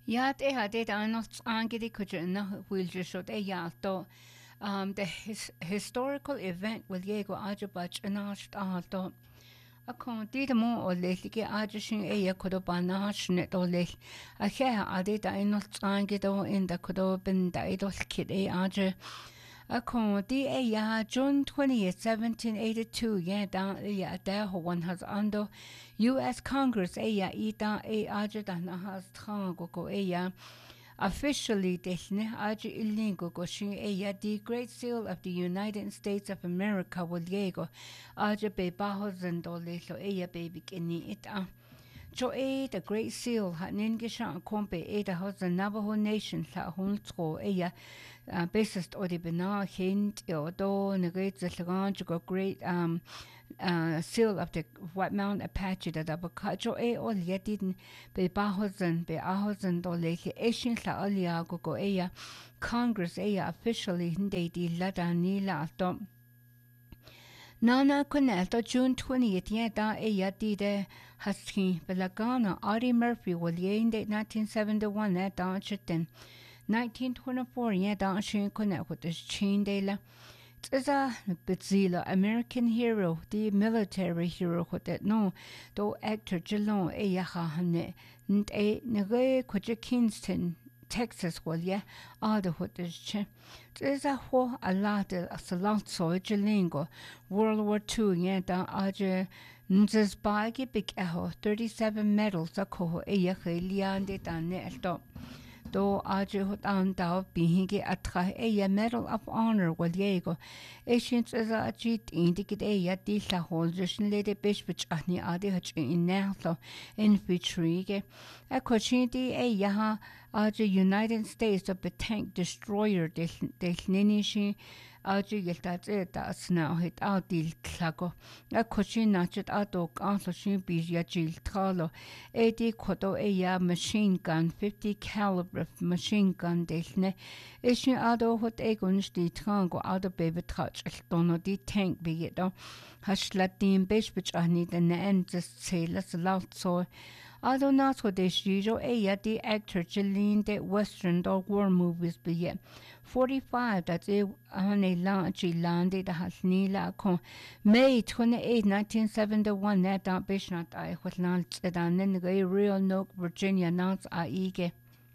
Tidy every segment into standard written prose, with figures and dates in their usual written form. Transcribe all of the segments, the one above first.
Ja, det har det annars angedi kujuna wiljishot yato. The historical event will yego ajabach anasht alto. Akon dita mo o lelike ajashin eya kodo banash net o lel. Acheha adita innot angedo in the kodo ben daidol kid e aja. Akon di eya June 20th, 1782 yeah down ya there one has ando US Congress eya ita e aja dana has trango go eya. Officially, Deshne Aji Ilingo Goshin Eya, the Great Seal of the United States of America, will Diego Aja Be Bahozendo Lelo Eya Baby Kini Ita. Jo the Great Seal, Haningisha Kompe Eda has the Navajo Nation, La Hunsko Eya, based on the Bena Hint, Eodo, Negate the Laganjo Great Seal of the White Mountain Apache, that Abacajo all yet didn't be Bahozen, be Ahozen, or Lake Asian La Aliago go Eya, Congress Eya officially Hindi Lada Nila Dom. Nana Coneto, June 20th, yada eya dide Husky, Belagana, Audie Murphy, will ye 1971 at Donchitin. 1924, yada Shin Connect with this chain de la. Tza Bitzila, American hero, the military hero, what that no, though actor Jelon eya hane, nege Koja Kingston. Texas will ye ada hotische. There's a ho a lot of salazzo gelingo. World War II yeda aje nzes bagi big eho 37 medals a koho eya liande dane elto. Do aje hot an dao bihinge atra eya medal of honor will yego. Asians is a cheat indicate eya di la holgeshin lady bishwich ahni adi hach in nahlo infantry. A cochindi eya aje United States of the tank destroyer del ninishi aje yeltat das now hit out dil klago. A cochin nachet ato also shin bizia jil tralo. Edi koto eya machine gun 50 caliber machine gun delne. Ishin ado hot egunsh di trango ado baby touch dono di tank bigedo. Hashlatin bishbich ahni the end just say let's loud so. Ado naso de shijo eya the actor Jeline de Western or war movies be 45 that's a hane lanchi landed the hasnila con May 28, 1971 that bishnat I was launched at an real no Virginia nance aige.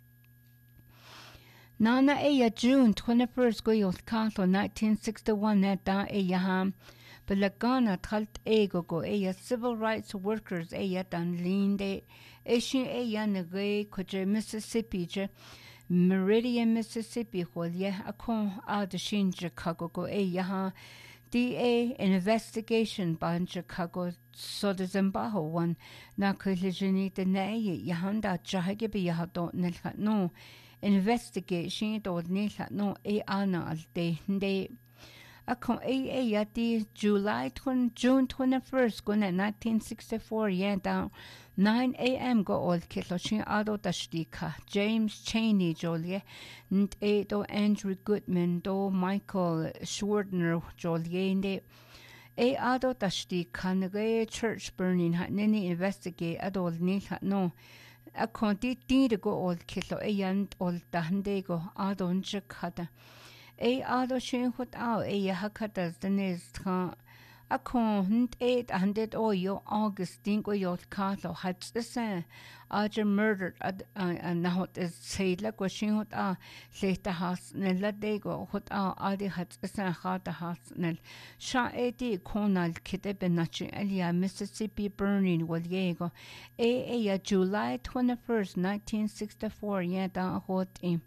Nana eya June 21st go yos council 1961 that eya ham. Belagana talt ego go eya civil rights workers eya dan linde eshin eya nege koje Mississippi je Meridian Mississippi holye akon ad shin Chicago go eya ha DA investigation ban Chicago so the Zambaho one na kulijini de neye yahanda jahage be yahado nelha no investigation do nelha no e ana al de Akon yati June 21st gonna 1964 down 9 a.m. go old kiloshin ado tashdika James Chaney Joliet and do Andrew Goodman do Michael Schwardner Joliet ado tashdika nage church burning hat nini investigate adol nil hat no akon di go old kilo yant old dahande go adon chakata ado shin hot out hakatas the nest a con 800 oyo Augustine go yot catlo had the same aja murdered and now is say like was shin hot say the house nella de go hot adi had the same hat the house nel sha edi conal kite benachi elia Mississippi burning will yego July 21st 1964 da hot in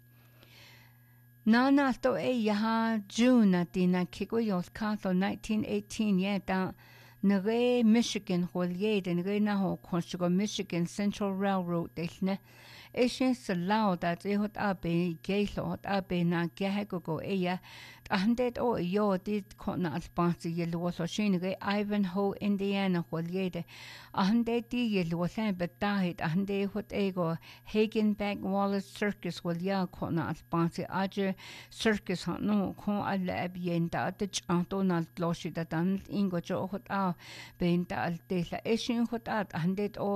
Nana to yaha June atina kiko yos kato 1918 da nage Michigan holye de nage na ho konsugo Michigan Central Railroad delne eshin salao da hot abe geilo hot abe na gehego go ahandet o yo dit kona alpansi yelo so shinige Ivanhoe Indiana holye de ahandet di yelo san betahit ahande hot ego Hagenbeck Wallace Circus holya kona alpansi aje circus no kon alla abienta de chantonal loshida dan ingo jo hot benta altela eshin hot ahandet o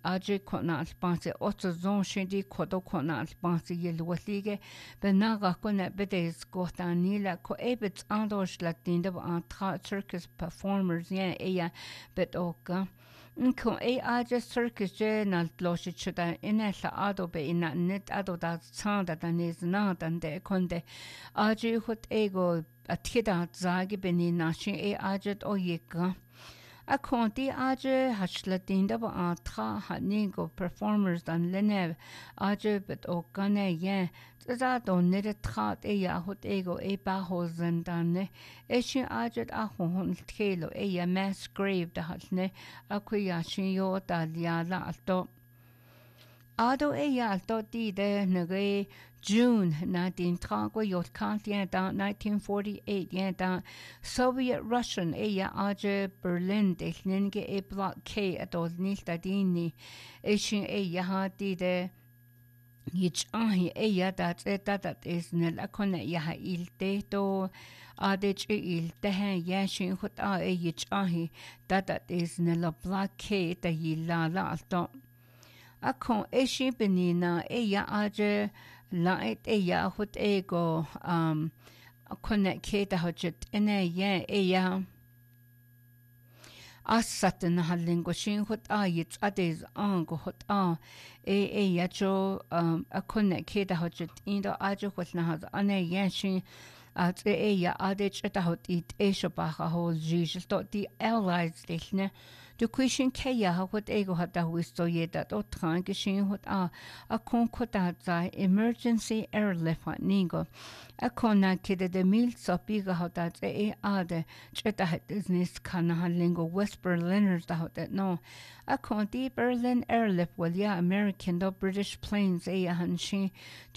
aje kona alpanse otso zon shindi kodo kona alpanse yelwalige benaga kona bedes gotanila ko ebets andosh latinda antra circus performers yeah eya bet oka ko aje circus je na loshi chuda inela ado be ina net ado da tsanda da nes na dande konde aje hot ego atida zage beni nashi aje o yeka a conti aje hashlatinda ba atra hanigo performers dan lenev aje bet o kane ye za don ne trat ya hot ego ba hosen dan shi aje a hon tkelo ya mass grave da hatne akuya shin yo da ya la alto Ado alto di de nage June 1930 yot kantien da 1948 yen da Soviet Russian aje Berlin de nenge block K adol nilta dini shin ha di de ich ahi dat dat is nel akone ha il to adech il te shin hot ich ahi dat is nel block K da yila la alto Akon eshi benina aje light hot ego connect keta hojit ene ye asatan halingo shin hot yits ades ango hot jo a connect keta hojit indo aje hot na has ane ye shin at adech eta hot it eshobaha hol jijil dot the allies dechne Du Quishin Kaya hot ego hat da wisto that o tran geshin hot a konkota emergency airlift hat nigo a kona kide de mil so biga hot that ade cheta het business kana halingo West Berliners da hot that no a konti Berlin airlift well American do British planes hanshin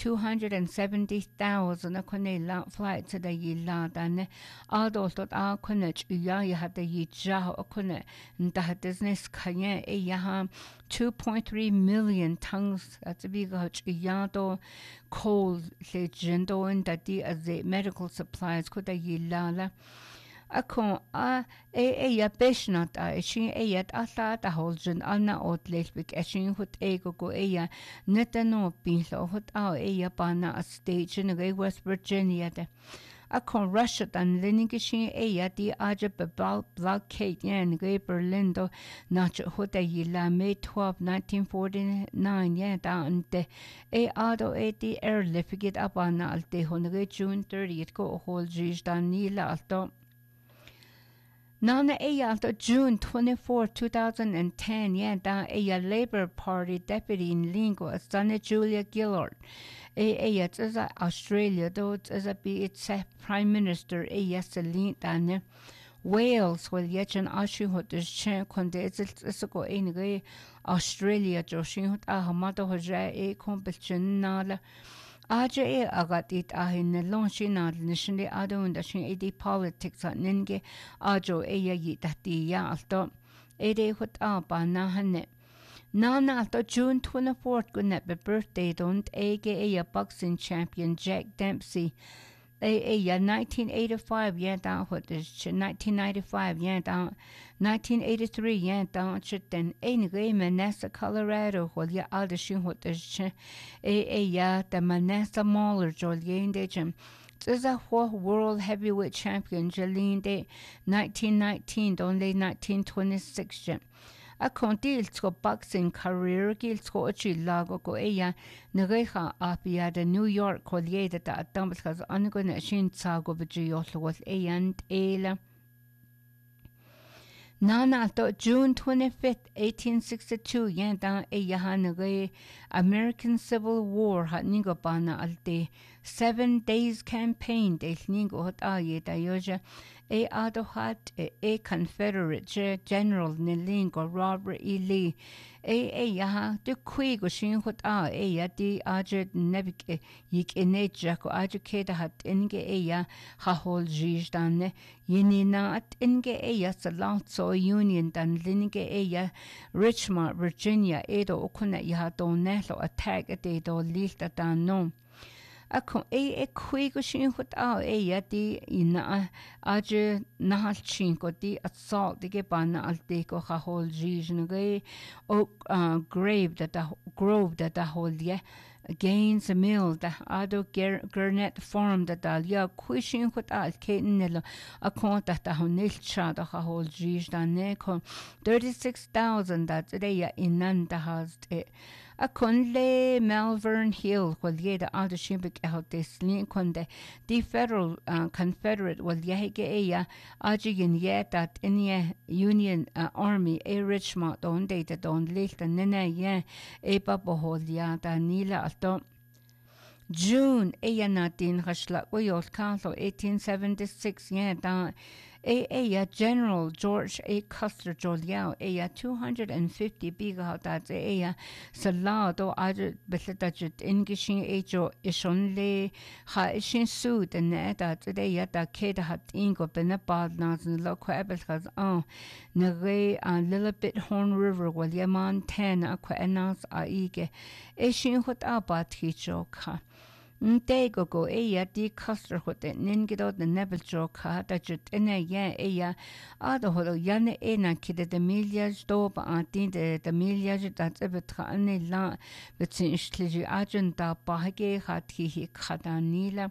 270,000 a kone la flight to the yila dan adult dot a konech ya had the yija a kone business kaya yaha 2.3 million tons at big yado coal legendo and that the medical supplies could yilala akon ya beshnat she yat ata ta holjen anna otlesbik shin hut ego go netano pinlo hut ya bana a stage in West Virginia de Akon Russia dan liningishin di aje blockade yen Berlin do nach hota yila May 12 1949 yen dan de ado di airlift get up on alte honge June 30th go hol jish dan nila alto Nana alto June 24 2010 yen dan Labour Party deputy in Lingo Sana Julia Gillard it's as Australia though it's as it's Prime Minister Celine dan Wales will yet an ashu hot is chen konde it's go in Australia joshin hot hamado hoja competition nala aje agat it in launching nationally adon da shin politics at nenge ajo yitati ya alto hot ba na hanne Nana to June 24th good be birthday don't a boxing champion Jack Dempsey a 1985 down what is 1995 down 1983 down then a Manassas Colorado what ya other shin what is the Manassas Mauler Jolien de Jim is a world heavyweight champion Jolene de 1919 only 1926 Jim A contil go boxing career gils go lago go nareha apia de New York collier that dumbles ungonna shin sago bejio was and ela Nana to June 25th 1862 yanda yahanage American Civil War hat nigo bana alte 7 days campaign de nigo hot da yoja ado hat Confederate General Nilingo Robert E. Lee yaha de quigo shin hot ya di ajet nebik yik eneja ko ajukeda hat inge ya ha hol jijdan yinina at inge ya salazzo Union dan linge Richmond Virginia edo okuna ya do nelo attack at do lilta dan no Ako e quigo shin hut ya di ina aje nahal chin ko di at salt di ge bana al di ko ha hol jijn ge o grove that hol ye Gaines a mill da ado Gurnet farm da dal ya quishin hut al keten nilo a kont da honil cha da ha hol jij da ne kon 36,000 da today ya inan da has it a kun le Malvern Hill wal ye da ado shimbik out this link kon the federal confederate wal ye ge ya ajigin ye that in ye Union army a Richmond don de don licht and nene ye e hol ya da nila June natin hasla Wales Council 1876 da ya General George A. Custer Joliao ya 250 biga that ya salado aja betlajit ingishin ejo ishonle ha ishin suit and that ya da keda hat ingo benabad nas lo kwebel has nare a little bit Horn River wal yaman 10 akwenas aige ishin hot abat hichoka Ntego go ya di Custer hot ningido the nebel joka da jut ene ya ado holo yane na kide de milliage do ba antin de milliage da betra ane la betin shliji agenda bahage hat hi khadanila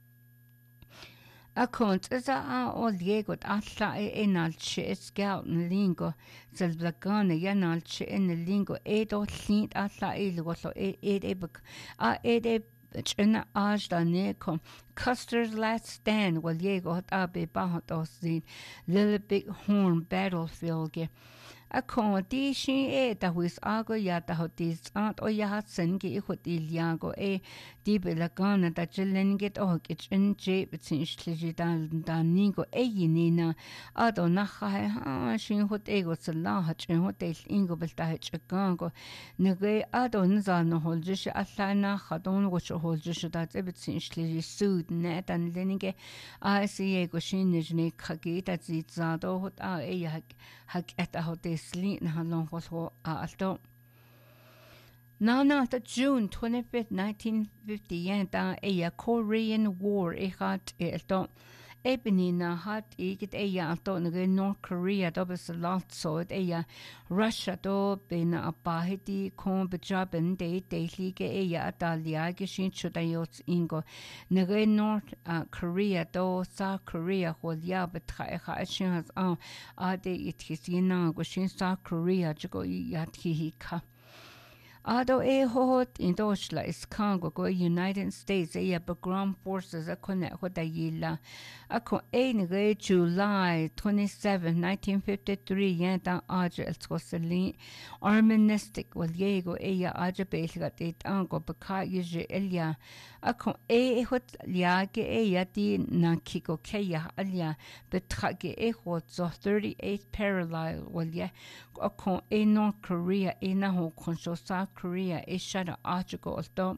Akont a ol yegot alla enalche scout lingo zelblagane yanalche en lingo edo lint alla ilgolo edebuk China ajda nekom Custer's last stand wal yego hot abe bahot osin Little Big Horn battlefield ge Akon di shin da wis ago ya da hot dis ant o ya hatsen ge hot ilyago di belagana da jelen get o kitchen je betin shliji da ningo yinina ado na ha shin hot ego sala hat hot el ingo belta het gango nege ado nza no holjish allana khadon go holjish da betin shliji sud net an lenige see ego shin nijne khagi da zitza do hot hak eta hot sleep na halong ho alto Nana the June 25th 1950 da Korean War hat alto Ebony hat igit alto North Korea do bes lot so Russia do bin apahiti kon bejaben de lige Italia geshin chudayot ingo North Korea do South Korea hol ya betra shin has ade it hisina go shin South Korea jigo yathika Ado hot in Deutschland is Congo go United States background forces akone hoda yila ako July 27 1953 yenta aja el skoseli arministic wal yego aja belgat it ango baka yje elia ako hot liage di nakiko keya alia betrage hot so 38 parallel wal ye ako North Korea na ho konsho South Korea shada article alto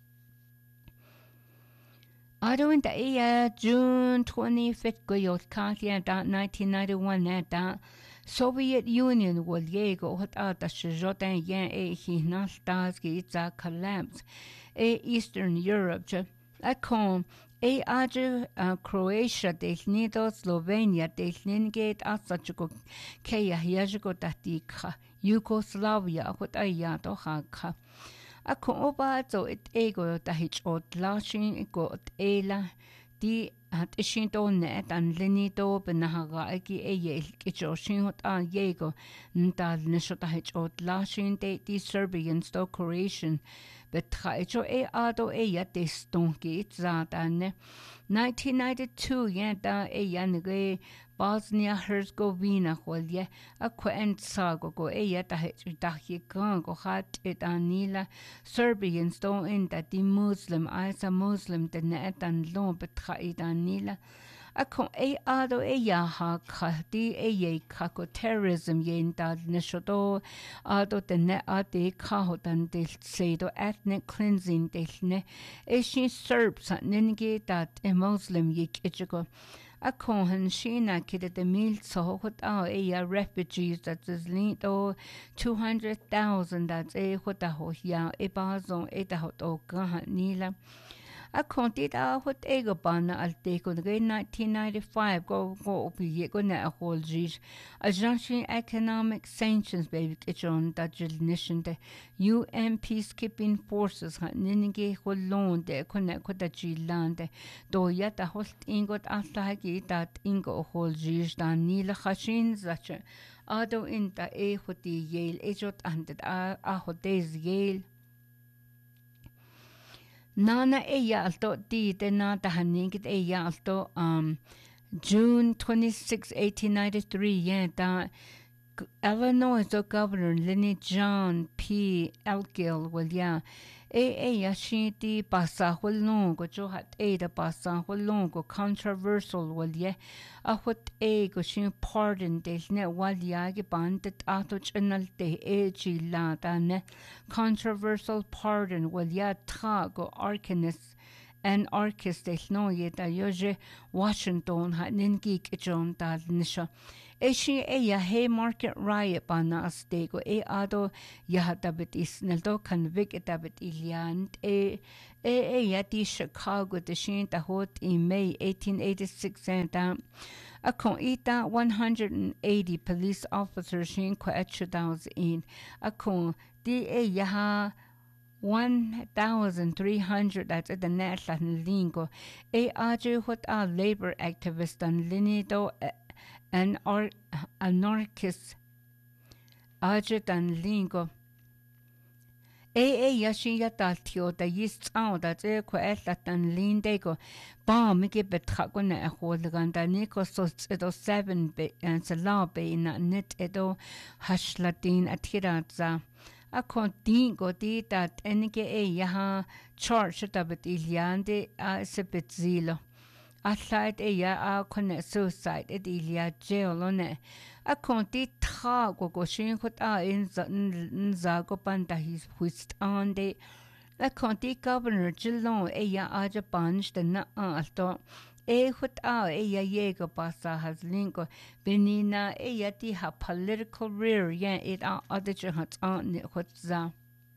Ado in the June 25th go yot kantia da 1991 da Soviet Union wal yego hot da shotan yan hinal das giza collapse Eastern Europe akon aja Croatia delnido Slovenia delningate asachuko keya yajugo datika Yugoslavia hot do haka Ako oba zo it ego da hich lashin go ela di at ishin do net an linido benahaga egi kichoshin hot yego ntal nishota hich lashin di Serbians do Croatian betra ado ya destonki zadane 1992 yenta yange Bosnia Herzegovina holye akwen sago go da go hat it anila Serbians do in that the Muslim as a Muslim the net and lo betra it anila Ako ado ha khati ye kako terrorism yenta nishodo ado the ne ade kahodan del sedo ethnic cleansing del ne shin Serbs ninge that a Muslim yik ichigo Akohan Shina kid the meal so hot refugees that is linked 200,000 that's hota ho ya bazon eta hot o gaha nila A kontit a hot ego bana al te ko ngai 1995 go opi go na a hol jis a junction economic sanctions baby kitchen that nation de UN peacekeeping forces ha ninge holon de konna ko da jilande do ya da holt ingot atlagi dat ingo hol jis da nila khashin zache ado in da e hoti yel ejot andet a hotes yel Nana Eyalto di de na dahaningit Eyalto June 26, 1893 yeah da Illinois Governor Lenny John P. Elgill well yeah yashiti pasa hulong go johat da pasa hulong go controversial well yeah a hot go shin pardon de ne wal ya ge bandet ato channel de chi la da ne controversial pardon well yeah ta go arcanist and archist de no ye da yoje Washington ha ningi kichon da nisha Eshi ya Haymarket riot bana astego ado ya dabit is neldo convict dabit ilian ya di Chicago de shin da hot in May 1886 and a con ita 180 police officers shin ko etchadaus in a con di ya 1,300 at the national lingo aju hot a labor activist and linido an anarchist agit and lingo yashin yata tio da yist out that ko etlat and lindego ba mike betragone a holganda niko so edo 7 be and salabe na net edo hashlatin atiraza a kontingo di dat enige yaha charge tabet iliande a sepetzilo Atlaid a connect suicide at Ilia jail on it. A conti ta go shin hot in Zago Banda his whist on de. A conti governor Gillon aja bunch the na alto. Hot yego basa has lingo. Benina ti ha political rear it other jihats on it what's that.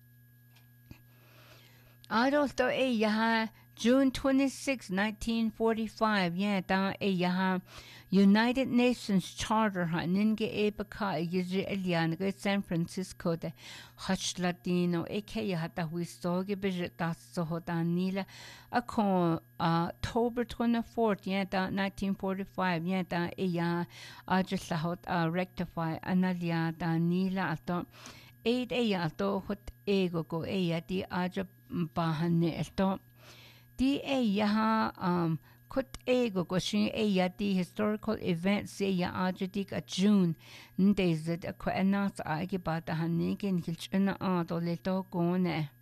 I don't know June 26, 1945, da United Nations Charter ninge baka Israelian San Francisco de Hachladino hata huistoge bijita sohodanila October 24th, da 1945, da ajislahot rectify analia da nila ato 8 ato hot ego go di aja bahane eto di kut ego go shin di historical events ajadik a June ndezet ko enas age bata hanigin hilchna ato leto gone